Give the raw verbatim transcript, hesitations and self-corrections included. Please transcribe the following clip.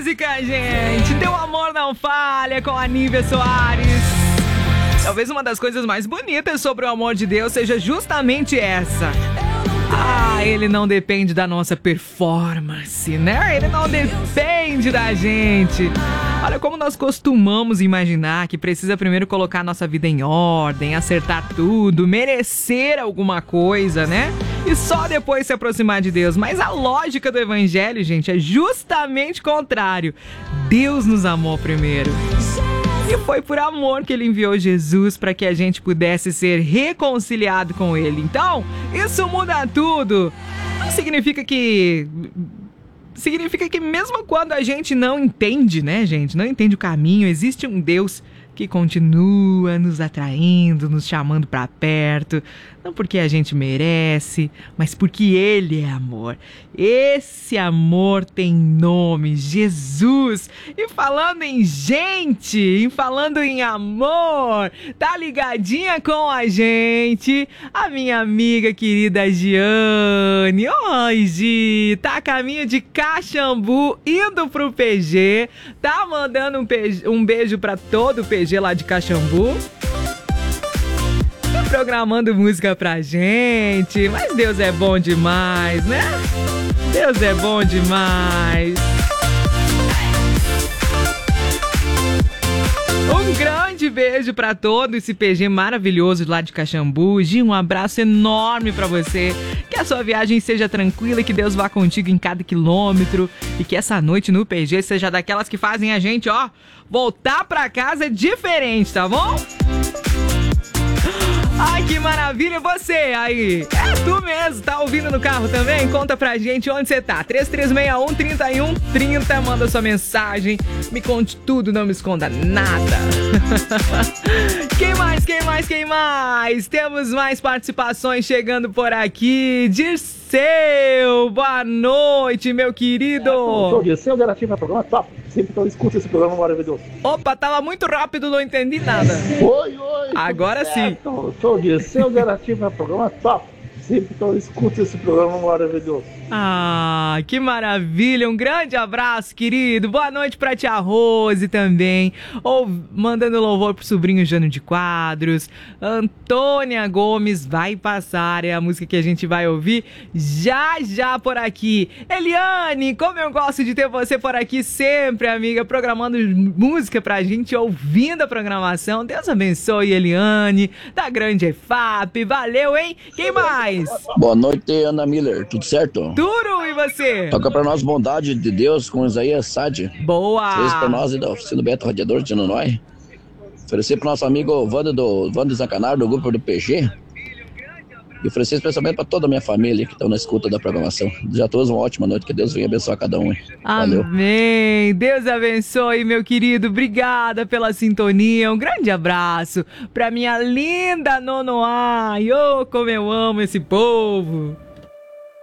música, gente! Teu Amor Não Falha, com a Nívia Soares. Talvez uma das coisas mais bonitas sobre o amor de Deus seja justamente essa. Ah, ele não depende da nossa performance, né? Ele não depende da gente. Olha como nós costumamos imaginar que precisa primeiro colocar nossa vida em ordem, acertar tudo, merecer alguma coisa, né? E só depois se aproximar de Deus. Mas a lógica do evangelho, gente, é justamente o contrário. Deus nos amou primeiro. E foi por amor que ele enviou Jesus para que a gente pudesse ser reconciliado com ele. Então, isso muda tudo. Não significa que... Significa que mesmo quando a gente não entende, né, gente? Não entende o caminho, existe um Deus que continua nos atraindo, nos chamando para perto. Não porque a gente merece, mas porque Ele é amor. Esse amor tem nome, Jesus. E falando em gente, e falando em amor, tá ligadinha com a gente a minha amiga querida Giane. Oi, Gi, tá a caminho de Caxambu, indo pro P G. Tá mandando um, P G, um beijo pra todo o P G lá de Caxambu. Programando música pra gente. Mas Deus é bom demais, né? Deus é bom demais. Um grande beijo pra todo esse P G maravilhoso lá de Caxambu. Gi, um abraço enorme pra você. Que a sua viagem seja tranquila, que Deus vá contigo em cada quilômetro. E que essa noite no P G seja daquelas que fazem a gente, ó, voltar pra casa diferente, tá bom? Ai, que maravilha, você aí, é tu mesmo, tá ouvindo no carro também? Conta pra gente onde você tá, três três seis um, três um três zero, manda sua mensagem, me conte tudo, não me esconda nada. Quem mais, quem mais, quem mais? Temos mais participações chegando por aqui. Dirceu, boa noite, meu querido. Sou Dirceu, Garativo, é programa top. Sempre que eu escuto esse programa, maravilhoso. Opa, tava muito rápido, não entendi nada. Oi, oi. Agora sim. Sou Dirceu, Garativo, é programa top. Sempre que eu escuto esse programa maravilhoso. Ah, que maravilha, um grande abraço, querido. Boa noite pra tia Rose também. Ou mandando louvor pro sobrinho Jânio de Quadros. Antônia Gomes, vai passar, é a música que a gente vai ouvir já já por aqui. Eliane, como eu gosto de ter você por aqui sempre, amiga, programando música pra gente, ouvindo a programação. Deus abençoe, Eliane, da Grande E F A P, valeu, hein? Quem mais? Boa noite, Ana Miller, tudo certo? Duro, e você? Toca pra nós Bondade de Deus com Isaías Sade. Boa! Fez pra nós da Oficina Beto Radiador de Illinois. Oferecer pro nosso amigo Wander do Wander Zancanaro, do grupo do P G. E oferecer especialmente para toda a minha família que estão na escuta da programação. Já todos uma ótima noite, que Deus venha abençoar cada um. Valeu. Amém. Deus abençoe, meu querido. Obrigada pela sintonia. Um grande abraço para minha linda Nonoai. Oh, como eu amo esse povo.